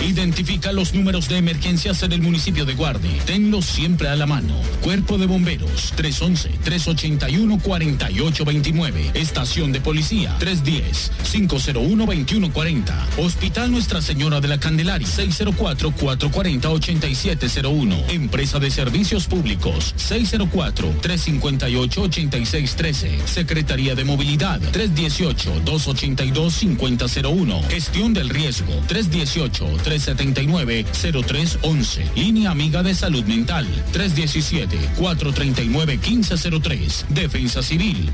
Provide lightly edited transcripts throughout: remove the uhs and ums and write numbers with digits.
Identifica los números de emergencias en el municipio de Guarne. Tenlos siempre a la mano. Cuerpo de Bomberos, 311-381-4829. Estación de Policía, 310-501-2140. Hospital Nuestra Señora de la Candelaria, 604-440-8701. Empresa de Servicios Públicos, 604-358-8613. Secretaría de Movilidad, 318-282-5001. Gestión del Riesgo, 318-379-0311. Línea Amiga de Salud Mental, 317-439-1503. Defensa Civil,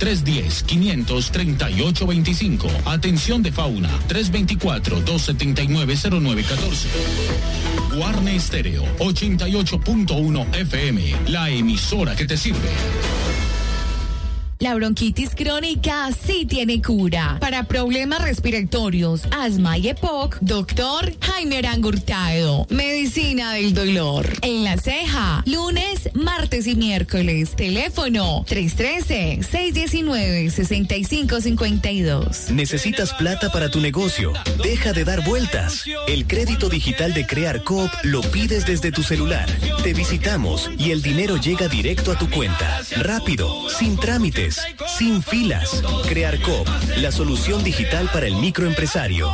310-538-25. Atención de Fauna, 324-279-0914. Guarne Estéreo, 88.1 FM, la emisora que te sirve. La bronquitis crónica sí tiene cura. Para problemas respiratorios, asma y EPOC, doctor Jaime Arango Hurtado. Medicina del dolor. En La Ceja, lunes, martes y miércoles. Teléfono 313-619-6552. ¿Necesitas plata para tu negocio? Deja de dar vueltas. El crédito digital de Crear Coop lo pides desde tu celular. Te visitamos y el dinero llega directo a tu cuenta. Rápido, sin trámites, sin filas. Crear Coop, la solución digital para el microempresario.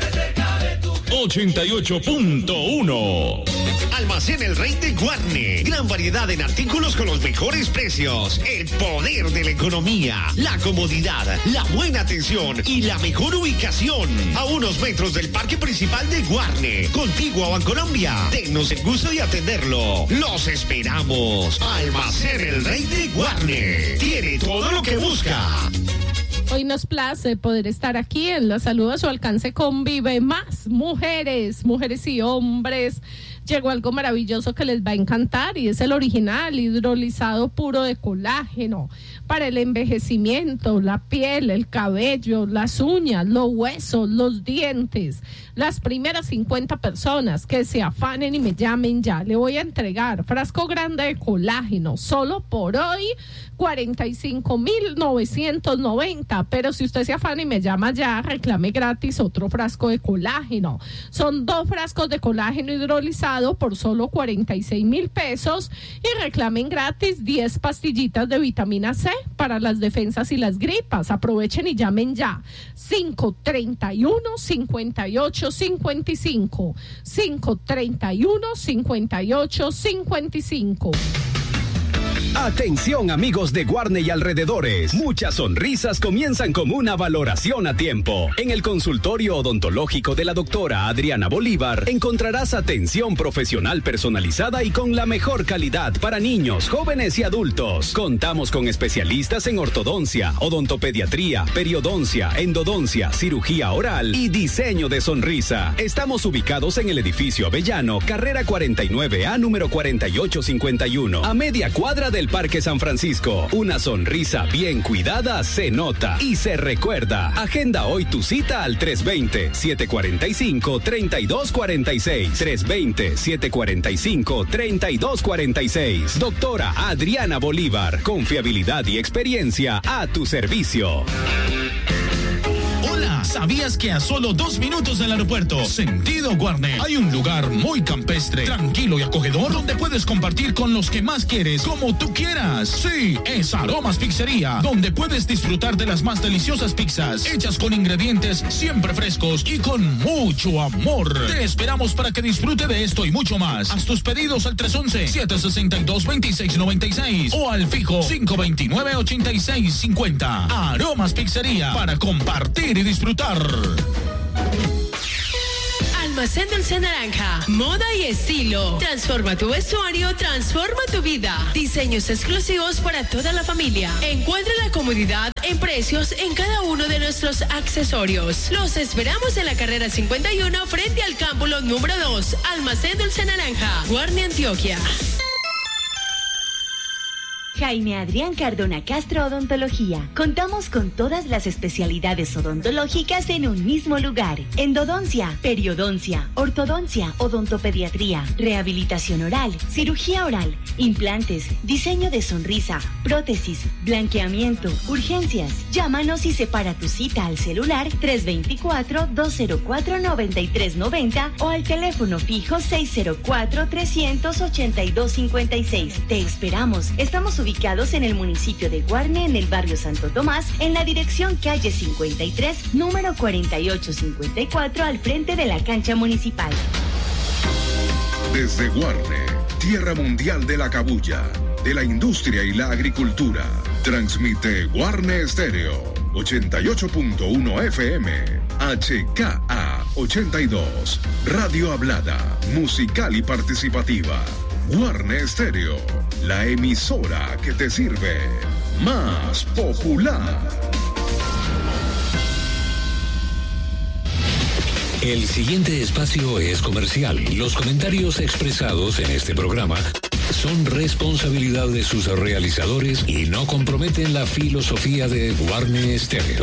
88.1. Almacén El Rey de Guarne. Gran variedad en artículos con los mejores precios. El poder de la economía, la comodidad, la buena atención y la mejor ubicación. A unos metros del parque principal de Guarne, contiguo a Bancolombia. Denos el gusto de atenderlo. Los esperamos. Almacén El Rey de Guarne. Tiene todo lo que busca. Hoy nos place poder estar aquí en La Salud a su alcance con Vive Más. Mujeres y hombres. Llegó algo maravilloso que les va a encantar y es el original hidrolizado puro de colágeno para el envejecimiento, la piel, el cabello, las uñas, los huesos, los dientes. Las primeras 50 personas que se afanen y me llamen ya, le voy a entregar frasco grande de colágeno solo por hoy, 45,990, pero si usted se afana y me llama ya, reclame gratis otro frasco de colágeno. Son 2 frascos de colágeno hidrolizado por solo 46,000 pesos y reclamen gratis 10 pastillitas de vitamina C para las defensas y las gripas. Aprovechen y llamen ya. 531-5855. 531-5855. Atención amigos de Guarne y alrededores, muchas sonrisas comienzan con una valoración a tiempo. En el consultorio odontológico de la doctora Adriana Bolívar encontrarás atención profesional personalizada y con la mejor calidad para niños, jóvenes y adultos. Contamos con especialistas en ortodoncia, odontopediatría, periodoncia, endodoncia, cirugía oral y diseño de sonrisa. Estamos ubicados en el edificio Avellano, carrera 49A, número 4851, a media cuadra del Parque San Francisco. Una sonrisa bien cuidada se nota y se recuerda. Agenda hoy tu cita al 320-745-3246. 320-745-3246. Doctora Adriana Bolívar, confiabilidad y experiencia a tu servicio. Hola, ¿sabías que a solo 2 minutos del aeropuerto, sentido Guarne, hay un lugar muy campestre, tranquilo y acogedor donde puedes compartir con los que más quieres, como tú quieras? Sí, es Aromas Pizzería, donde puedes disfrutar de las más deliciosas pizzas, hechas con ingredientes siempre frescos y con mucho amor. Te esperamos para que disfrute de esto y mucho más. Haz tus pedidos al 311-762-2696 o al fijo 529-8650. Aromas Pizzería, para compartir y disfrutar. Almacén Dulce Naranja, moda y estilo. Transforma tu vestuario, transforma tu vida. Diseños exclusivos para toda la familia. Encuentra la comodidad en precios en cada uno de nuestros accesorios. Los esperamos en la carrera 51 frente al cámbulo número 2. Almacén Dulce Naranja, Guarne, Antioquia. Jaime Adrián Cardona Castro Odontología. Contamos con todas las especialidades odontológicas en un mismo lugar. Endodoncia, periodoncia, ortodoncia, odontopediatría, rehabilitación oral, cirugía oral, implantes, diseño de sonrisa, prótesis, blanqueamiento, urgencias. Llámanos y separa tu cita al celular 324-204-9390 o al teléfono fijo 604-382-56. Te esperamos. Estamos ubicados en el municipio de Guarne, en el barrio Santo Tomás, en la dirección calle 53, número 4854, al frente de la cancha municipal. Desde Guarne, tierra mundial de la cabuya, de la industria y la agricultura, transmite Guarne Estéreo, 88.1 FM, HKA 82, radio hablada, musical y participativa. Guarne Estéreo, la emisora que te sirve. Más popular. El siguiente espacio es comercial. Los comentarios expresados en este programa son responsabilidad de sus realizadores y no comprometen la filosofía de Guarne Estéreo.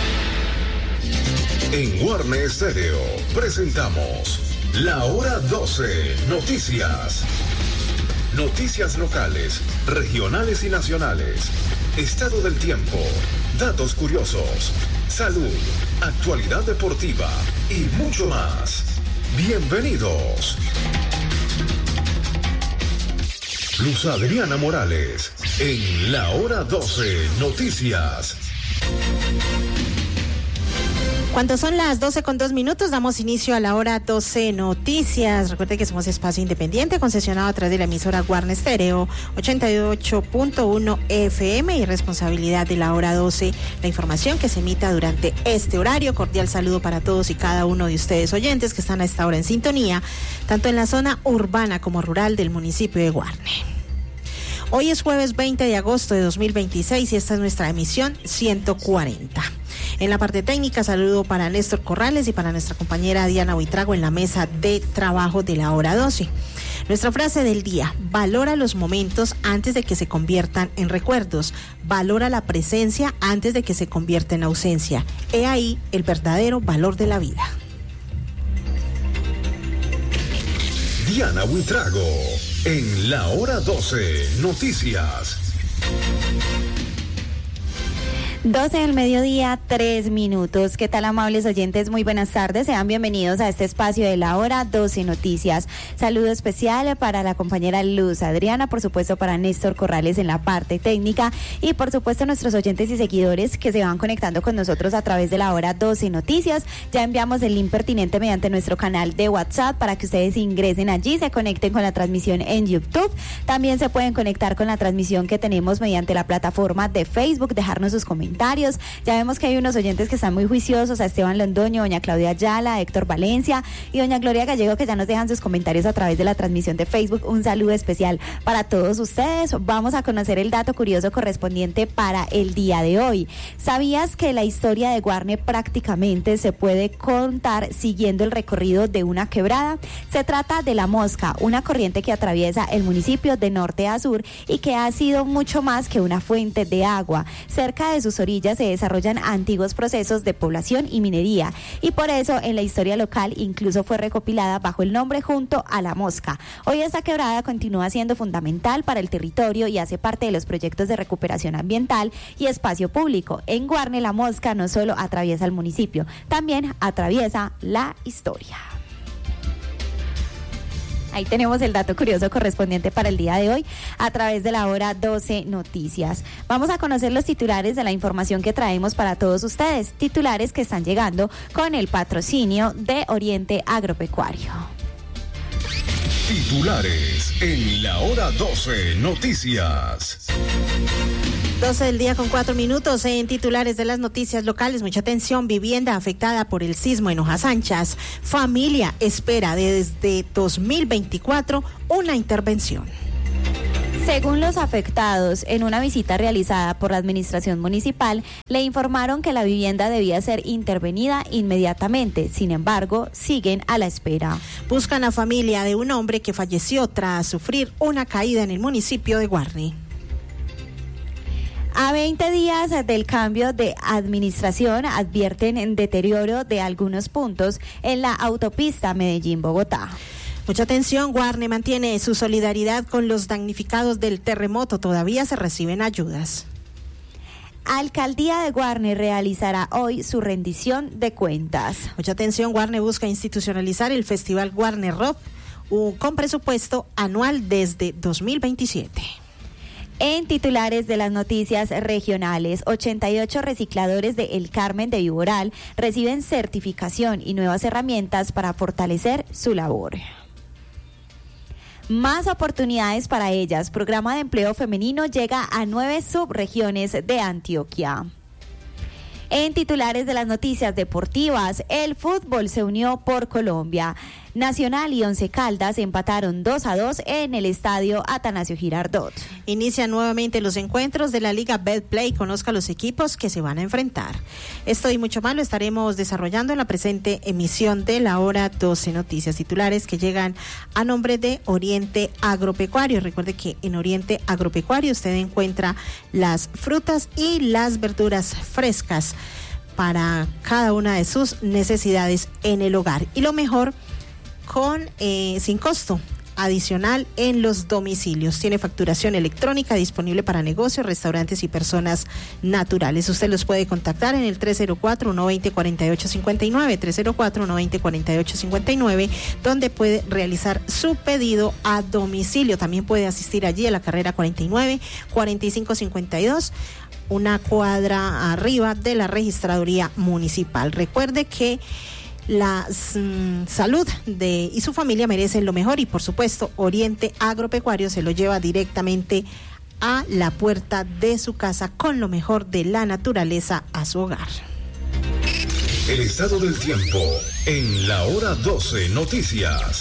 En Guarne Estéreo presentamos La Hora 12 Noticias. Noticias locales, regionales y nacionales. Estado del tiempo, datos curiosos, salud, actualidad deportiva y mucho más. Bienvenidos. Luz Adriana Morales en La Hora 12 Noticias. Cuando son las 12:02, damos inicio a La Hora 12 Noticias. Recuerde que somos espacio independiente, concesionado a través de la emisora Guarne Estéreo, 88.1 FM, y responsabilidad de La Hora 12, la información que se emita durante este horario. Cordial saludo para todos y cada uno de ustedes oyentes que están a esta hora en sintonía, tanto en la zona urbana como rural del municipio de Guarne. Hoy es jueves 20 de agosto de 2026 y esta es nuestra emisión 140. En la parte técnica, saludo para Néstor Corrales y para nuestra compañera Diana Buitrago en la mesa de trabajo de La Hora 12. Nuestra frase del día: valora los momentos antes de que se conviertan en recuerdos. Valora la presencia antes de que se convierta en ausencia. He ahí el verdadero valor de la vida. Diana Buitrago en La Hora 12 Noticias. 12 del mediodía, 3 minutos. ¿Qué tal, amables oyentes? Muy buenas tardes. Sean bienvenidos a este espacio de La Hora 12 Noticias. Saludo especial para la compañera Luz Adriana, por supuesto para Néstor Corrales en la parte técnica y por supuesto nuestros oyentes y seguidores que se van conectando con nosotros a través de La Hora 12 Noticias. Ya enviamos el link pertinente mediante nuestro canal de WhatsApp para que ustedes ingresen allí, se conecten con la transmisión en YouTube. También se pueden conectar con la transmisión que tenemos mediante la plataforma de Facebook, dejarnos sus comentarios. Ya vemos que hay unos oyentes que están muy juiciosos, a Esteban Londoño, doña Claudia Ayala, Héctor Valencia y doña Gloria Gallego, que ya nos dejan sus comentarios a través de la transmisión de Facebook. Un saludo especial para todos ustedes. Vamos a conocer el dato curioso correspondiente para el día de hoy. ¿Sabías que la historia de Guarne prácticamente se puede contar siguiendo el recorrido de una quebrada? Se trata de la Mosca, una corriente que atraviesa el municipio de norte a sur y que ha sido mucho más que una fuente de agua. Cerca de sus orillas se desarrollan antiguos procesos de población y minería, y por eso en la historia local incluso fue recopilada bajo el nombre Junto a la Mosca. Hoy esta quebrada continúa siendo fundamental para el territorio y hace parte de los proyectos de recuperación ambiental y espacio público. En Guarne, la Mosca no solo atraviesa el municipio, también atraviesa la historia. Ahí tenemos el dato curioso correspondiente para el día de hoy a través de La Hora 12 Noticias. Vamos a conocer los titulares de la información que traemos para todos ustedes. Titulares que están llegando con el patrocinio de Oriente Agropecuario. Titulares en La Hora 12 Noticias. 12 del día con 4 minutos en titulares de las noticias locales. Mucha atención: vivienda afectada por el sismo en Hojas Anchas. Familia espera desde 2024 una intervención. Según los afectados, en una visita realizada por la administración municipal, le informaron que la vivienda debía ser intervenida inmediatamente. Sin embargo, siguen a la espera. Buscan a familia de un hombre que falleció tras sufrir una caída en el municipio de Guarne. A 20 días del cambio de administración, advierten en deterioro de algunos puntos en la autopista Medellín-Bogotá. Mucha atención, Guarne mantiene su solidaridad con los damnificados del terremoto. Todavía se reciben ayudas. Alcaldía de Guarne realizará hoy su rendición de cuentas. Mucha atención, Guarne busca institucionalizar el Festival Guarne Rock con presupuesto anual desde 2027. En titulares de las noticias regionales, 88 recicladores de El Carmen de Viboral reciben certificación y nuevas herramientas para fortalecer su labor. Más oportunidades para ellas. Programa de empleo femenino llega a 9 subregiones de Antioquia. En titulares de las noticias deportivas, el fútbol se unió por Colombia. Nacional y Once Caldas empataron 2-2 en el estadio Atanasio Girardot. Inician nuevamente los encuentros de la Liga Betplay. Conozca los equipos que se van a enfrentar. Esto y mucho más lo estaremos desarrollando en la presente emisión de la hora 12 Noticias. Titulares que llegan a nombre de Oriente Agropecuario. Recuerde que en Oriente Agropecuario usted encuentra las frutas y las verduras frescas para cada una de sus necesidades en el hogar. Y lo mejor, sin costo adicional en los domicilios. Tiene facturación electrónica disponible para negocios, restaurantes y personas naturales. Usted los puede contactar en el 304-120-4859, 304-120-4859, donde puede realizar su pedido a domicilio. También puede asistir allí a la carrera 49-4552, una cuadra arriba de la registraduría municipal. Recuerde que la salud y su familia merecen lo mejor y por supuesto Oriente Agropecuario se lo lleva directamente a la puerta de su casa con lo mejor de la naturaleza a su hogar. El estado del tiempo en la hora 12 Noticias.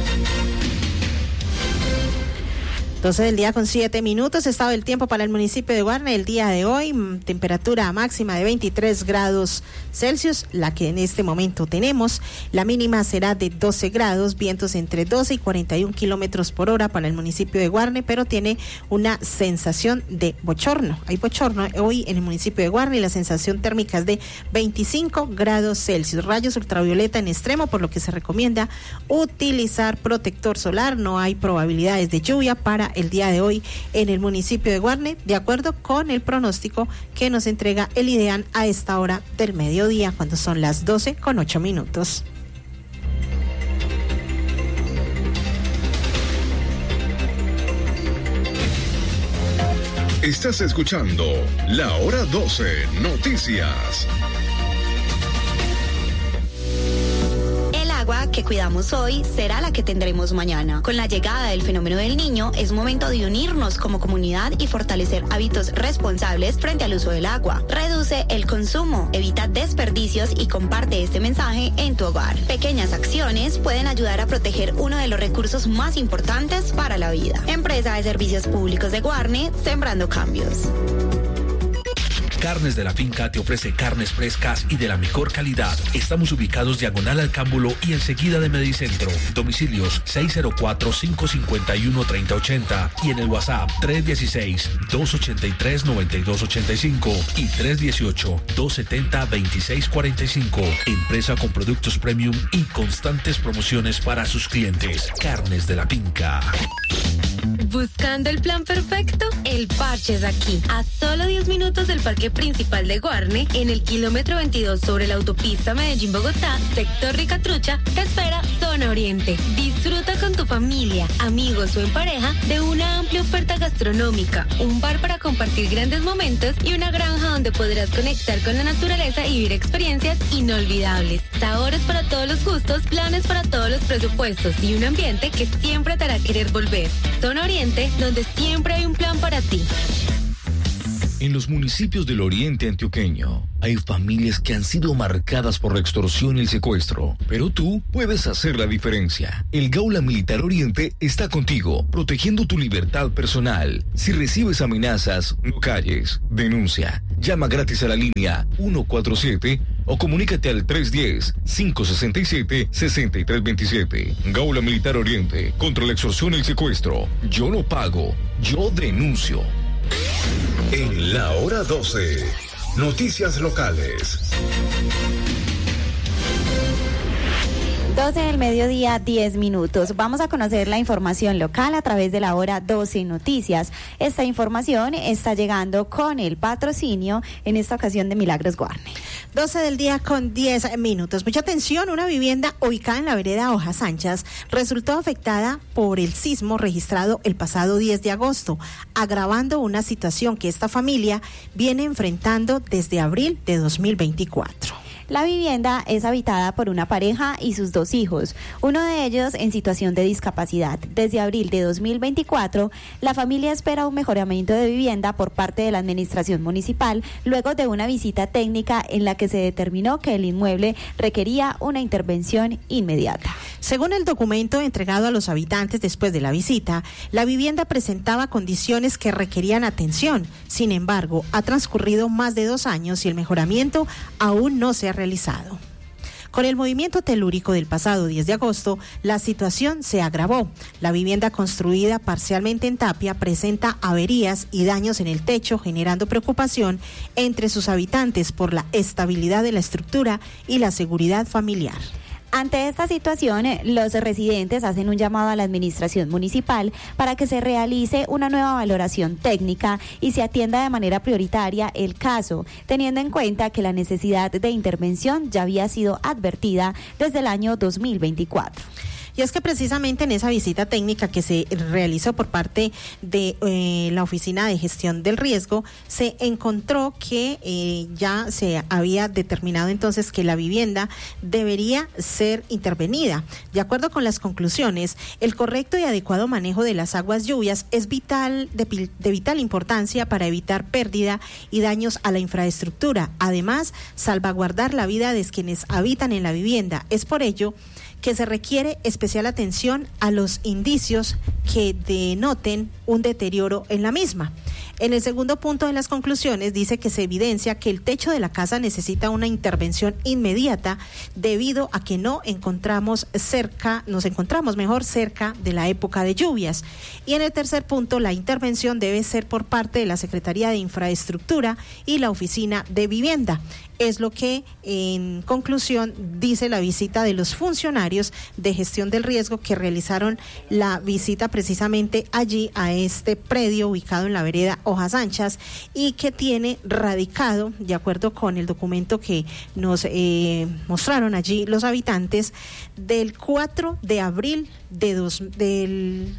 12 del día con 7 minutos, estado del tiempo para el municipio de Guarne el día de hoy, temperatura máxima de 23 grados Celsius, la que en este momento tenemos, la mínima será de 12 grados, vientos entre 12 y 41 kilómetros por hora para el municipio de Guarne, pero tiene una sensación de bochorno, hay bochorno hoy en el municipio de Guarne y la sensación térmica es de 25 grados Celsius, rayos ultravioleta en extremo, por lo que se recomienda utilizar protector solar, no hay probabilidades de lluvia para el día de hoy en el municipio de Guarne, de acuerdo con el pronóstico que nos entrega el IDEAN a esta hora del mediodía, cuando son las 12:08. Estás escuchando la hora 12 Noticias. Que cuidamos hoy será la que tendremos mañana. Con la llegada del fenómeno del Niño, es momento de unirnos como comunidad y fortalecer hábitos responsables frente al uso del agua. Reduce el consumo, evita desperdicios y comparte este mensaje en tu hogar. Pequeñas acciones pueden ayudar a proteger uno de los recursos más importantes para la vida. Empresa de Servicios Públicos de Guarne, sembrando cambios. Carnes de la Finca te ofrece carnes frescas y de la mejor calidad. Estamos ubicados diagonal al Cámbulo y enseguida de Medicentro. Domicilios 604-551-3080 y en el WhatsApp 316-283-9285 y 318-270-2645. Empresa con productos premium y constantes promociones para sus clientes. Carnes de la Finca. ¿Buscando el plan perfecto? El Parche es aquí. A solo 10 minutos del parque principal de Guarne, en el kilómetro 22 sobre la autopista Medellín-Bogotá, sector Ricatrucha, te espera Zona Oriente. Disfruta con tu familia, amigos o en pareja de una amplia oferta gastronómica, un bar para compartir grandes momentos y una granja donde podrás conectar con la naturaleza y vivir experiencias inolvidables. Sabores para todos los gustos, planes para todos los presupuestos y un ambiente que siempre te hará querer volver. Zona Oriente, donde siempre hay un plan para ti. En los municipios del oriente antioqueño hay familias que han sido marcadas por la extorsión y el secuestro, pero tú puedes hacer la diferencia. El Gaula Militar Oriente está contigo, protegiendo tu libertad personal. Si recibes amenazas, no calles, denuncia. Llama gratis a la línea 147 o comunícate al 310-567-6327. Gaula Militar Oriente, contra la extorsión y el secuestro. Yo no pago, yo denuncio. En La hora 12. Noticias locales. 12 del mediodía, 10 minutos. Vamos a conocer la información local a través de la hora 12 Noticias. Esta información está llegando con el patrocinio, en esta ocasión, de Milagros Guarne. 12 del día con 10 minutos. Mucha atención, una vivienda ubicada en la vereda Hojas Anchas resultó afectada por el sismo registrado el pasado 10 de agosto, agravando una situación que esta familia viene enfrentando desde abril de 2024. La vivienda es habitada por una pareja y sus 2 hijos, uno de ellos en situación de discapacidad. Desde abril de 2024, la familia espera un mejoramiento de vivienda por parte de la administración municipal, luego de una visita técnica en la que se determinó que el inmueble requería una intervención inmediata. Según el documento entregado a los habitantes después de la visita, la vivienda presentaba condiciones que requerían atención. Sin embargo, ha transcurrido más de 2 años y el mejoramiento aún no se ha realizado. Con el movimiento telúrico del pasado 10 de agosto, la situación se agravó. La vivienda, construida parcialmente en tapia, presenta averías y daños en el techo, generando preocupación entre sus habitantes por la estabilidad de la estructura y la seguridad familiar. Ante esta situación, los residentes hacen un llamado a la administración municipal para que se realice una nueva valoración técnica y se atienda de manera prioritaria el caso, teniendo en cuenta que la necesidad de intervención ya había sido advertida desde el año 2024. Y es que precisamente en esa visita técnica que se realizó por parte de la Oficina de Gestión del Riesgo, se encontró que ya se había determinado entonces que la vivienda debería ser intervenida. De acuerdo con las conclusiones, el correcto y adecuado manejo de las aguas lluvias es de vital importancia para evitar pérdida y daños a la infraestructura. Además, salvaguardar la vida de quienes habitan en la vivienda. Es por ello que se requiere especial atención a los indicios que denoten un deterioro en la misma. En el segundo punto de las conclusiones dice que se evidencia que el techo de la casa necesita una intervención inmediata debido a que nos encontramos cerca de la época de lluvias. Y en el tercer punto, la intervención debe ser por parte de la Secretaría de Infraestructura y la Oficina de Vivienda. Es lo que, en conclusión, dice la visita de los funcionarios de gestión del riesgo que realizaron la visita precisamente allí a este predio ubicado en la vereda Hojas Anchas y que tiene radicado, de acuerdo con el documento que nos mostraron allí los habitantes, del 4 de abril del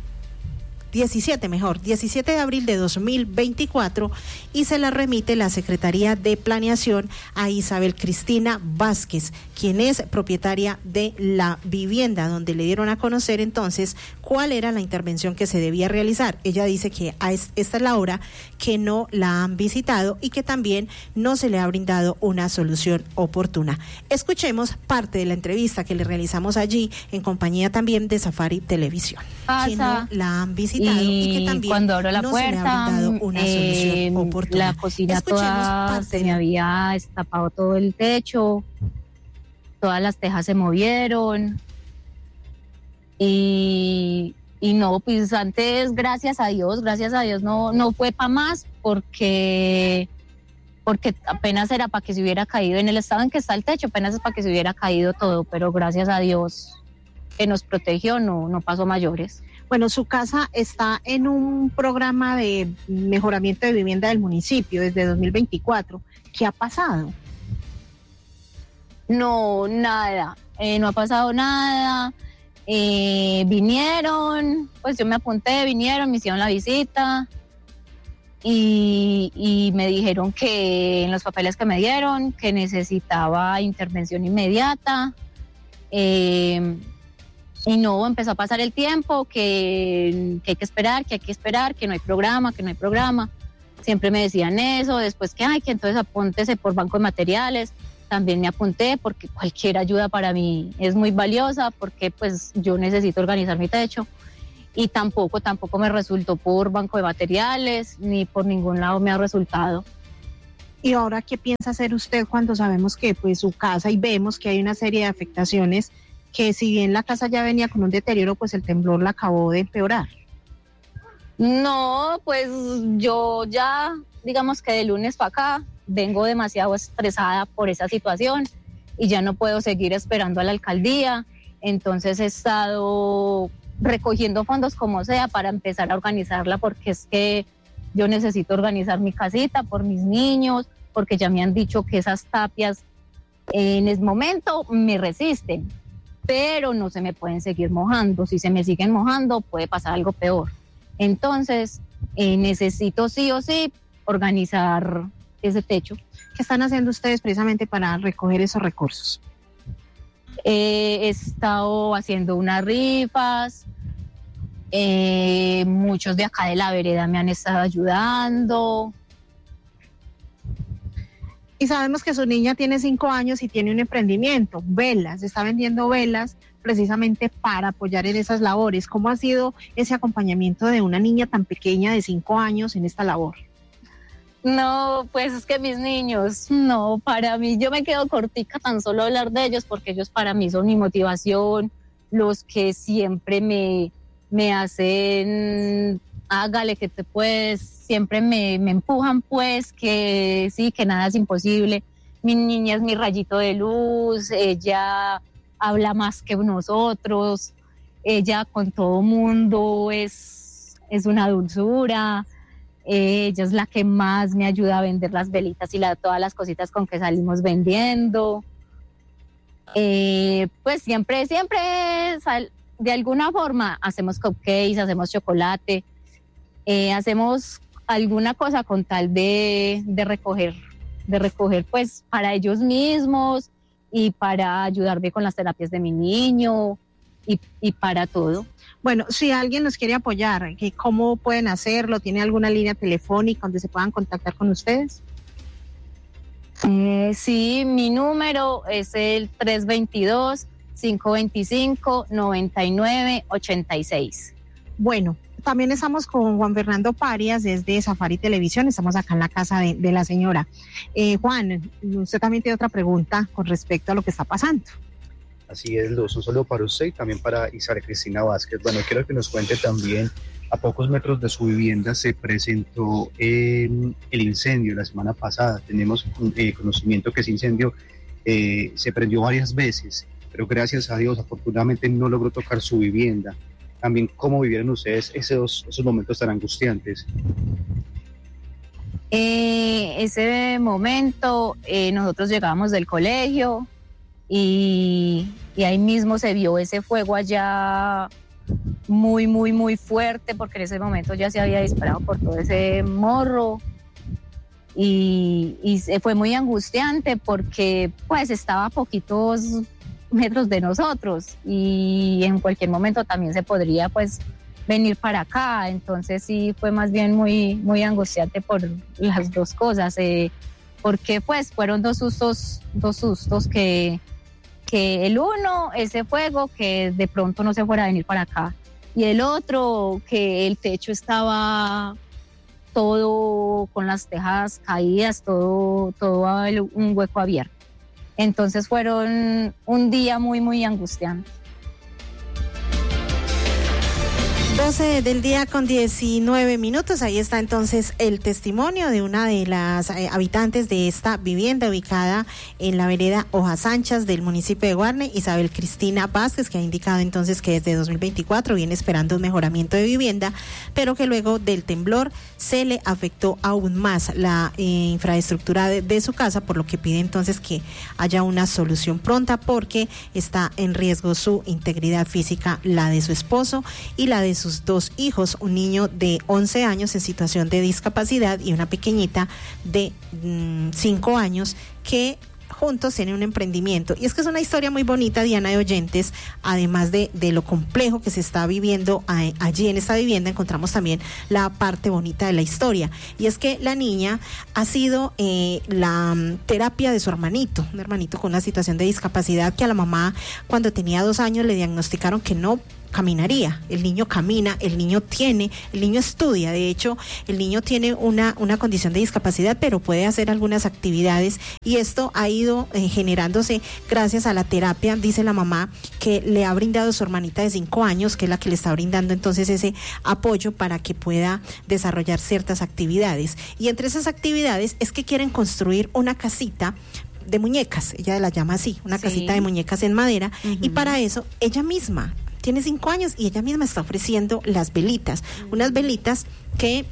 17 de abril de 2024 y se la remite la Secretaría de Planeación a Isabel Cristina Vázquez, quien es propietaria de la vivienda, donde le dieron a conocer entonces cuál era la intervención que se debía realizar. Ella dice que esta es la hora que no la han visitado y que también no se le ha brindado una solución oportuna. Escuchemos parte de la entrevista que le realizamos allí en compañía también de Safari Televisión. Que no la han visitado y que también cuando abro la no puerta, se le ha brindado una solución oportuna. La cocina toda se me había destapado todo el techo, todas las tejas se movieron y no, pues antes gracias a Dios no fue para más porque apenas era para que se hubiera caído en el estado en que está el techo, apenas es para que se hubiera caído todo, pero gracias a Dios que nos protegió, no pasó mayores. Bueno, su casa está en un programa de mejoramiento de vivienda del municipio desde 2024. ¿Qué ha pasado? No, nada, no ha pasado nada. Vinieron, pues yo me apunté, vinieron, me hicieron la visita y me dijeron que en los papeles que me dieron que necesitaba intervención inmediata. Y no, empezó a pasar el tiempo, que hay que esperar, que no hay programa. Siempre me decían eso, después que entonces apúntese por banco de materiales. También me apunté porque cualquier ayuda para mí es muy valiosa, porque pues yo necesito organizar mi techo. Y tampoco me resultó por banco de materiales, ni por ningún lado me ha resultado. ¿Y ahora qué piensa hacer usted cuando sabemos que pues su casa y vemos que hay una serie de afectaciones, que si bien la casa ya venía con un deterioro, pues el temblor la acabó de empeorar? No, pues yo ya, digamos que de lunes para acá, vengo demasiado estresada por esa situación y ya no puedo seguir esperando a la alcaldía. Entonces he estado recogiendo fondos como sea para empezar a organizarla, porque es que yo necesito organizar mi casita por mis niños, porque ya me han dicho que esas tapias en el momento me resisten, pero no se me pueden seguir mojando. Si se me siguen mojando puede pasar algo peor. Entonces necesito sí o sí organizar ese techo. ¿Qué están haciendo ustedes precisamente para recoger esos recursos? He estado haciendo unas rifas, muchos de acá de la vereda me han estado ayudando. Y sabemos que su niña tiene 5 años y tiene un emprendimiento, velas, está vendiendo velas precisamente para apoyar en esas labores. ¿Cómo ha sido ese acompañamiento de una niña tan pequeña de 5 años en esta labor? No, pues es que mis niños, no, para mí, yo me quedo cortica tan solo hablar de ellos, porque ellos para mí son mi motivación, los que siempre me hacen, hágale que te puedes, siempre me empujan, pues, que sí, que nada es imposible. Mi niña es mi rayito de luz, ella habla más que nosotros, ella con todo mundo es una dulzura. Ella es la que más me ayuda a vender las velitas y todas las cositas con que salimos vendiendo. Pues siempre de alguna forma hacemos cupcakes, hacemos chocolate, hacemos alguna cosa con tal de recoger pues para ellos mismos y para ayudarme con las terapias de mi niño y para todo. Bueno, si alguien nos quiere apoyar, ¿cómo pueden hacerlo? ¿Tiene alguna línea telefónica donde se puedan contactar con ustedes? Sí, mi número es el 322-525-9986. Bueno, también estamos con Juan Fernando Parias desde Safari Televisión, estamos acá en la casa de la señora. Juan, usted también tiene otra pregunta con respecto a lo que está pasando. Así es, Luz, un saludo para usted y también para Isabel Cristina Vázquez. Bueno, quiero que nos cuente también, a pocos metros de su vivienda se presentó el incendio la semana pasada. Tenemos conocimiento que ese incendio se prendió varias veces, pero gracias a Dios, afortunadamente no logró tocar su vivienda. También, ¿cómo vivieron ustedes esos momentos tan angustiantes? Ese momento, nosotros llegábamos del colegio, y ahí mismo se vio ese fuego allá muy, muy, muy fuerte, porque en ese momento ya se había disparado por todo ese morro y fue muy angustiante porque pues estaba a poquitos metros de nosotros y en cualquier momento también se podría pues venir para acá. Entonces sí fue más bien muy, muy angustiante por las dos cosas, porque pues fueron dos sustos que el uno, ese fuego, que de pronto no se fuera a venir para acá, y el otro, que el techo estaba todo con las tejas caídas, todo un hueco abierto. Entonces fueron un día muy, muy angustiante. 12 del día con 19 minutos, ahí está entonces el testimonio de una de las habitantes de esta vivienda ubicada en la vereda Hojas Anchas del municipio de Guarne, Isabel Cristina Vázquez, que ha indicado entonces que desde 2024 viene esperando un mejoramiento de vivienda, pero que luego del temblor se le afectó aún más la infraestructura de su casa, por lo que pide entonces que haya una solución pronta porque está en riesgo su integridad física, la de su esposo y la de sus 2 hijos, un niño de 11 años en situación de discapacidad y una pequeñita de 5 años que juntos tienen un emprendimiento. Y es que es una historia muy bonita, Diana, de oyentes, además de lo complejo que se está viviendo allí en esta vivienda, encontramos también la parte bonita de la historia. Y es que la niña ha sido la terapia de su hermanito, un hermanito con una situación de discapacidad que a la mamá cuando tenía 2 años le diagnosticaron que no caminaría. El niño camina, el niño estudia. De hecho, el niño tiene una condición de discapacidad, pero puede hacer algunas actividades, y esto ha ido generándose gracias a la terapia, dice la mamá, que le ha brindado su hermanita de 5 años, que es la que le está brindando entonces ese apoyo para que pueda desarrollar ciertas actividades. Y entre esas actividades es que quieren construir una casita de muñecas, ella la llama así, una casita de muñecas en madera, y para eso ella misma tiene 5 años y ella misma está ofreciendo las velitas, unas velitas que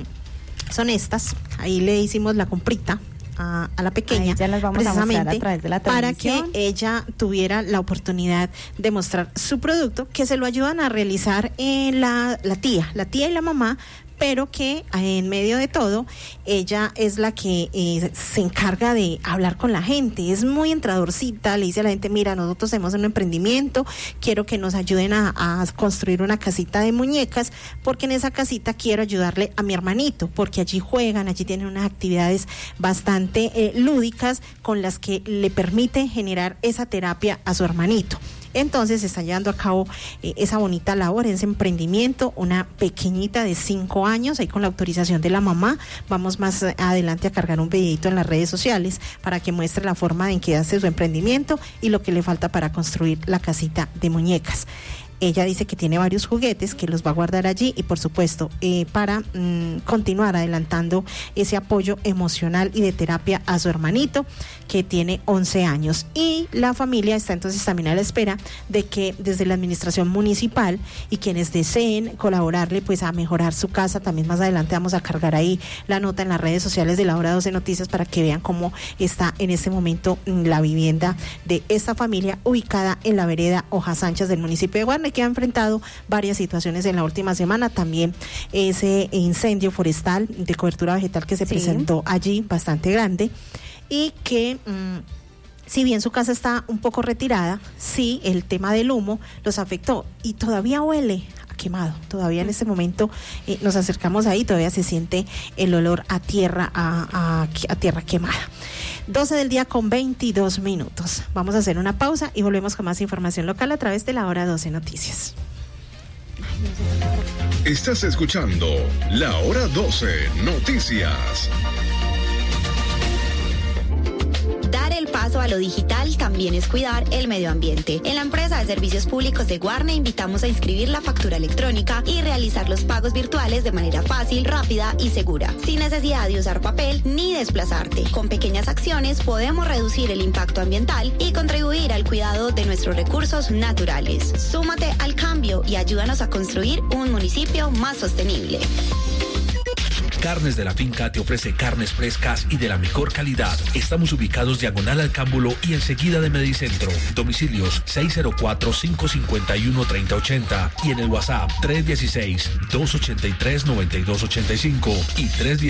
son estas, ahí le hicimos la comprita a la pequeña, ya las vamos precisamente a mostrar a través de la para transmisión, que ella tuviera la oportunidad de mostrar su producto, que se lo ayudan a realizar la tía y la mamá, pero que en medio de todo ella es la que se encarga de hablar con la gente. Es muy entradorcita, le dice a la gente: mira, nosotros tenemos un emprendimiento, quiero que nos ayuden a construir una casita de muñecas, porque en esa casita quiero ayudarle a mi hermanito, porque allí juegan, allí tienen unas actividades bastante lúdicas con las que le permiten generar esa terapia a su hermanito. Entonces se está llevando a cabo esa bonita labor, ese emprendimiento, una pequeñita de 5 años, ahí con la autorización de la mamá. Vamos más adelante a cargar un videito en las redes sociales para que muestre la forma en que hace su emprendimiento y lo que le falta para construir la casita de muñecas. Ella dice que tiene varios juguetes que los va a guardar allí, y por supuesto para continuar adelantando ese apoyo emocional y de terapia a su hermanito, que tiene 11 años. Y la familia está entonces también a la espera de que desde la administración municipal y quienes deseen colaborarle pues a mejorar su casa, también más adelante vamos a cargar ahí la nota en las redes sociales de la Hora 12 Noticias para que vean cómo está en este momento la vivienda de esta familia ubicada en la vereda Hojas Anchas del municipio de Guarne, que ha enfrentado varias situaciones en la última semana. También ese incendio forestal de cobertura vegetal que se presentó allí, bastante grande, y que si bien su casa está un poco retirada, sí, el tema del humo los afectó y todavía huele a quemado. Todavía en este momento nos acercamos ahí, todavía se siente el olor a tierra, a tierra quemada. 12 del día con 22 minutos. Vamos a hacer una pausa y volvemos con más información local a través de la Hora 12 Noticias. Estás escuchando la Hora 12 Noticias. Dar el paso a lo digital también es cuidar el medio ambiente. En la empresa de servicios públicos de Guarne invitamos a inscribir la factura electrónica y realizar los pagos virtuales de manera fácil, rápida y segura, sin necesidad de usar papel ni desplazarte. Con pequeñas acciones podemos reducir el impacto ambiental y contribuir al cuidado de nuestros recursos naturales. Súmate al cambio y ayúdanos a construir un municipio más sostenible. Carnes de la Finca te ofrece carnes frescas y de la mejor calidad. Estamos ubicados diagonal al Cámbulo y enseguida de Medicentro. Domicilios 604-551-3080 y en el WhatsApp 316-283-9285 y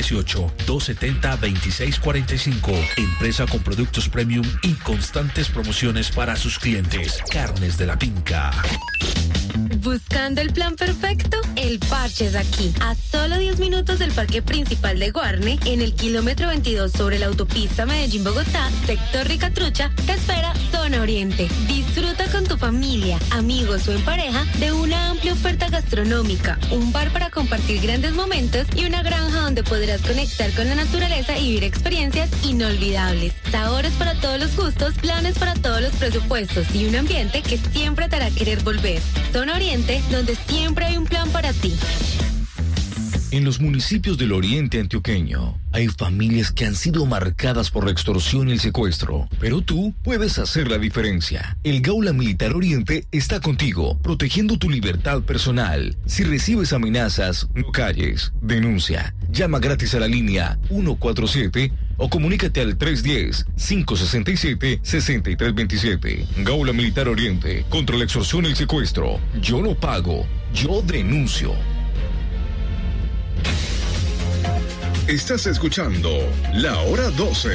318-270-2645. Empresa con productos premium y constantes promociones para sus clientes. Carnes de la Finca. ¿Buscando el plan perfecto? El Parche es aquí. A solo 10 minutos del parque principal de Guarne, en el kilómetro 22 sobre la autopista Medellín-Bogotá, sector Ricatrucha, te espera Zona Oriente. Disfruta con tu familia, amigos o en pareja de una amplia oferta gastronómica, un bar para compartir grandes momentos y una granja donde podrás conectar con la naturaleza y vivir experiencias inolvidables. Sabores para todos los gustos, planes para todos los presupuestos y un ambiente que siempre te hará querer volver. Zona Oriente, donde siempre hay un plan para ti. En los municipios del oriente antioqueño hay familias que han sido marcadas por la extorsión y el secuestro, pero tú puedes hacer la diferencia. El Gaula Militar Oriente está contigo, protegiendo tu libertad personal. Si recibes amenazas, no calles, denuncia. Llama gratis a la línea 147 o comunícate al 310-567-6327. Gaula Militar Oriente, contra la extorsión y el secuestro. Yo lo pago, yo denuncio. Estás escuchando la Hora 12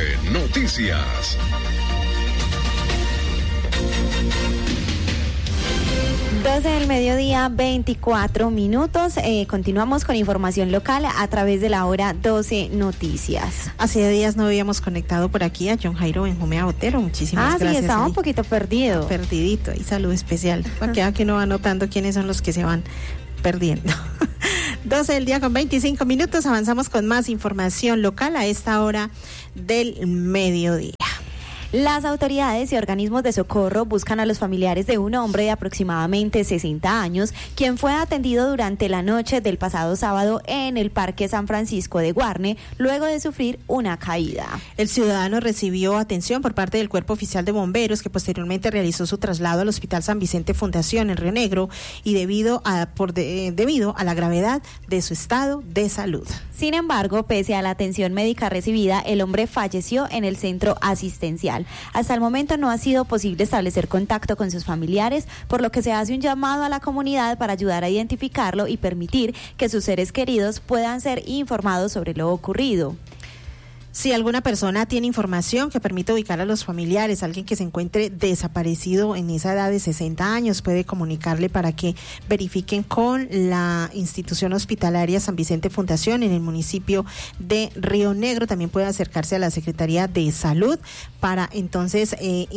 Noticias. 12 del mediodía, 24 minutos. Continuamos con información local a través de la hora 12 Noticias. Hace días no habíamos conectado por aquí a John Jairo Benjumea Botero. Muchísimas gracias. Sí, estaba un poquito perdido. Perdidito. Y salud especial. Para que uno va notando quiénes son los que se van perdiendo. 12 del día con 25 minutos. Avanzamos con más información local a esta hora del mediodía. Las autoridades y organismos de socorro buscan a los familiares de un hombre de aproximadamente 60 años, quien fue atendido durante la noche del pasado sábado en el Parque San Francisco de Guarne, luego de sufrir una caída. El ciudadano recibió atención por parte del Cuerpo Oficial de Bomberos, que posteriormente realizó su traslado al Hospital San Vicente Fundación en Río Negro, y debido a la gravedad de su estado de salud. Sin embargo, pese a la atención médica recibida, el hombre falleció en el centro asistencial. Hasta el momento no ha sido posible establecer contacto con sus familiares, por lo que se hace un llamado a la comunidad para ayudar a identificarlo y permitir que sus seres queridos puedan ser informados sobre lo ocurrido. Si alguna persona tiene información que permita ubicar a los familiares, alguien que se encuentre desaparecido en esa edad de 60 años, puede comunicarle para que verifiquen con la institución hospitalaria San Vicente Fundación en el municipio de Río Negro. También puede acercarse a la Secretaría de Salud para entonces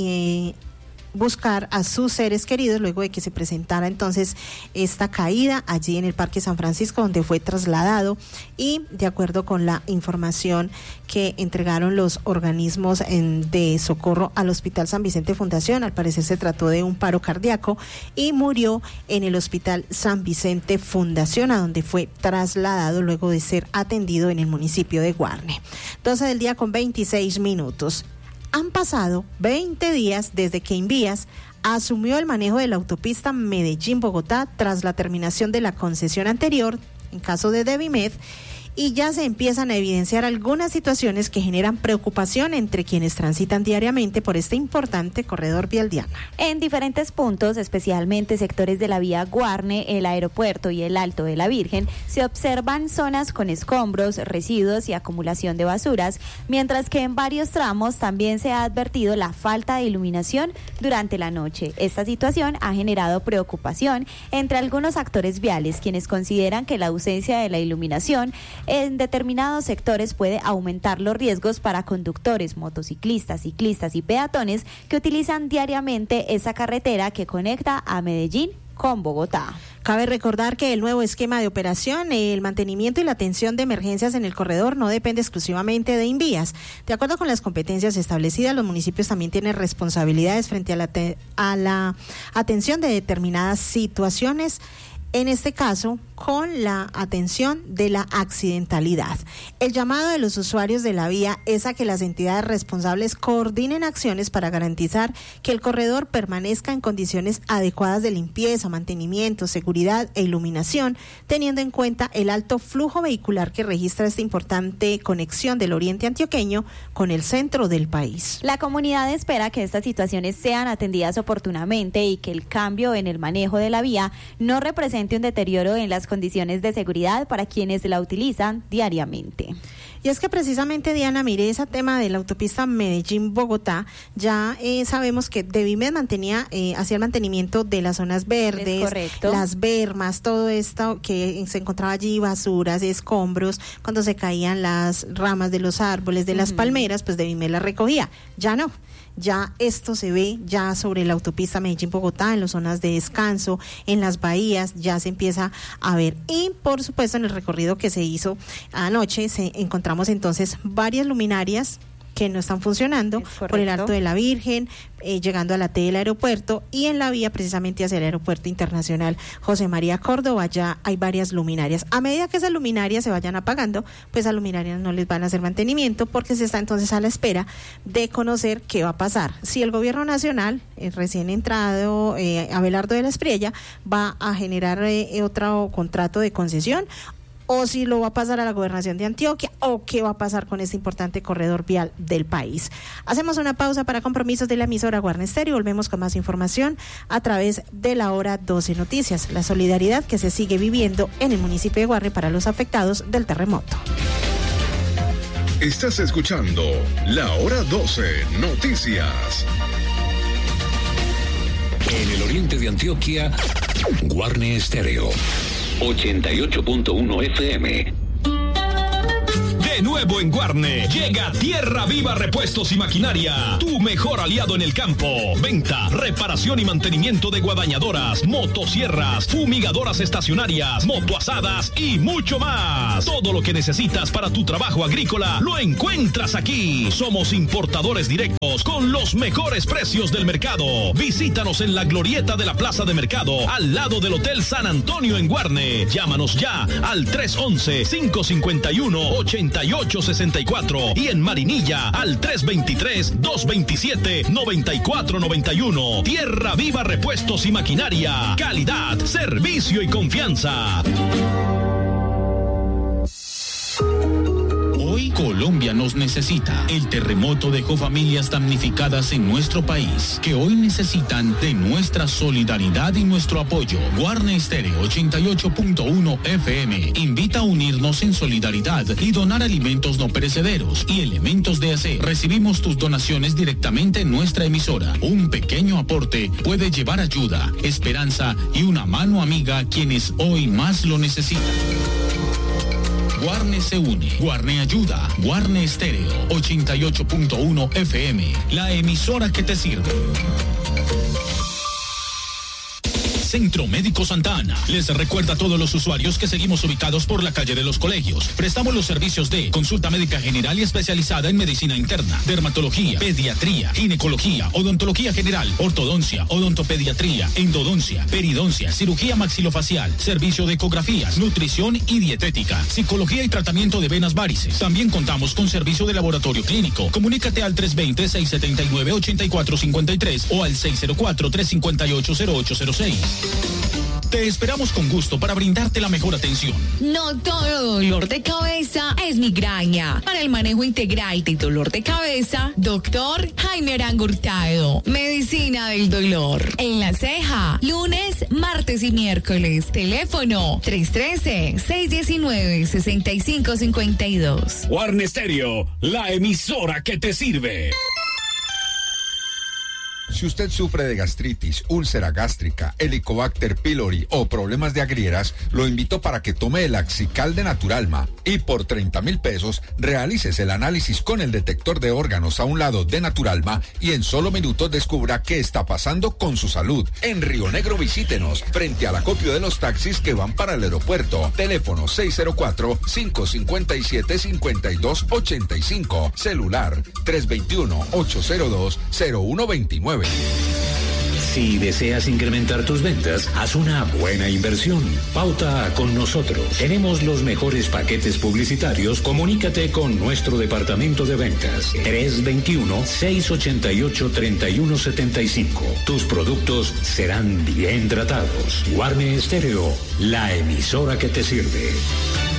buscar a sus seres queridos luego de que se presentara entonces esta caída allí en el Parque San Francisco, donde fue trasladado, y de acuerdo con la información que entregaron los organismos de socorro al Hospital San Vicente Fundación, al parecer se trató de un paro cardíaco y murió en el Hospital San Vicente Fundación, a donde fue trasladado luego de ser atendido en el municipio de Guarne. 12 del día con 26 minutos. Han pasado 20 días desde que Invías asumió el manejo de la autopista Medellín-Bogotá tras la terminación de la concesión anterior, en caso de Devimed, y ya se empiezan a evidenciar algunas situaciones que generan preocupación entre quienes transitan diariamente por este importante corredor vial Diana. En diferentes puntos, especialmente sectores de la vía Guarne, el aeropuerto y el Alto de la Virgen, se observan zonas con escombros, residuos y acumulación de basuras, mientras que en varios tramos también se ha advertido la falta de iluminación durante la noche. Esta situación ha generado preocupación entre algunos actores viales, quienes consideran que la ausencia de la iluminación en determinados sectores puede aumentar los riesgos para conductores, motociclistas, ciclistas y peatones que utilizan diariamente esa carretera que conecta a Medellín con Bogotá. Cabe recordar que el nuevo esquema de operación, el mantenimiento y la atención de emergencias en el corredor no depende exclusivamente de Invías. De acuerdo con las competencias establecidas, los municipios también tienen responsabilidades frente a la atención de determinadas situaciones, en este caso con la atención de la accidentalidad. El llamado de los usuarios de la vía es a que las entidades responsables coordinen acciones para garantizar que el corredor permanezca en condiciones adecuadas de limpieza, mantenimiento, seguridad e iluminación, teniendo en cuenta el alto flujo vehicular que registra esta importante conexión del oriente antioqueño con el centro del país. La comunidad espera que estas situaciones sean atendidas oportunamente y que el cambio en el manejo de la vía no represente un deterioro en las condiciones de seguridad para quienes la utilizan diariamente. Y es que precisamente, Diana, mire, ese tema de la autopista Medellín-Bogotá, ya sabemos que Devimed hacía el mantenimiento de las zonas verdes, las bermas, todo esto que se encontraba allí, basuras, escombros, cuando se caían las ramas de los árboles, de las palmeras, pues Devimed las recogía. Ya no. Ya esto se ve ya sobre la autopista Medellín-Bogotá, en las zonas de descanso, en las bahías, ya se empieza a ver. Y por supuesto en el recorrido que se hizo anoche encontramos entonces varias luminarias que no están funcionando por el Alto de la Virgen, llegando a la T del aeropuerto, y en la vía precisamente hacia el Aeropuerto Internacional José María Córdoba ya hay varias luminarias. A medida que esas luminarias se vayan apagando, pues a luminarias no les van a hacer mantenimiento, porque se está entonces a la espera de conocer qué va a pasar. Si el gobierno nacional, recién entrado Abelardo de la Espriella, va a generar otro contrato de concesión, o si lo va a pasar a la gobernación de Antioquia, o qué va a pasar con este importante corredor vial del país. Hacemos una pausa para compromisos de la emisora Guarne Estéreo y volvemos con más información a través de la hora 12 Noticias, la solidaridad que se sigue viviendo en el municipio de Guarne para los afectados del terremoto. Estás escuchando la hora 12 Noticias. En el oriente de Antioquia, Guarne Estéreo, 88.1 FM. De nuevo en Guarne, llega Tierra Viva Repuestos y Maquinaria, tu mejor aliado en el campo. Venta, reparación y mantenimiento de guadañadoras, motosierras, fumigadoras estacionarias, motoazadas y mucho más. Todo lo que necesitas para tu trabajo agrícola lo encuentras aquí. Somos importadores directos con los mejores precios del mercado. Visítanos en la glorieta de la Plaza de Mercado, al lado del Hotel San Antonio en Guarne. Llámanos ya al 311-551-8864 y en Marinilla al 323-227-9491. Tierra Viva Repuestos y Maquinaria. Calidad, servicio y confianza. Hoy Colombia nos necesita. El terremoto dejó familias damnificadas en nuestro país, que hoy necesitan de nuestra solidaridad y nuestro apoyo. Guarne Estéreo 88.1 FM invita a unirnos en solidaridad y donar alimentos no perecederos y elementos de aseo. Recibimos tus donaciones directamente en nuestra emisora. Un pequeño aporte puede llevar ayuda, esperanza y una mano amiga a quienes hoy más lo necesitan. Guarne se une, Guarne ayuda, Guarne Estéreo 88.1 FM, la emisora que te sirve. Centro Médico Santa Ana les recuerda a todos los usuarios que seguimos ubicados por la calle de los Colegios. Prestamos los servicios de consulta médica general y especializada en medicina interna, dermatología, pediatría, ginecología, odontología general, ortodoncia, odontopediatría, endodoncia, peridoncia, cirugía maxilofacial, servicio de ecografías, nutrición y dietética, psicología y tratamiento de venas varices. También contamos con servicio de laboratorio clínico. Comunícate al 320-679-8453 o al 604-358-0806. Te esperamos con gusto para brindarte la mejor atención. No todo dolor de cabeza es migraña. Para el manejo integral de dolor de cabeza, doctor Jaime Arango Hurtado. Medicina del dolor. En La Ceja, lunes, martes y miércoles. Teléfono 313-619-6552. Guarne Estéreo, la emisora que te sirve. Si usted sufre de gastritis, úlcera gástrica, Helicobacter pylori o problemas de agrieras, lo invito para que tome el Axical de Naturalma y por 30,000 pesos realices el análisis con el detector de órganos a un lado de Naturalma y en solo minutos descubra qué está pasando con su salud. En Río Negro visítenos frente al acopio de los taxis que van para el aeropuerto. Teléfono 604-557-5285. Celular 321-802-0129. Si deseas incrementar tus ventas, haz una buena inversión. Pauta con nosotros. Tenemos los mejores paquetes publicitarios. Comunícate con nuestro departamento de ventas. 321-688-3175. Tus productos serán bien tratados. Guarne Estéreo, la emisora que te sirve.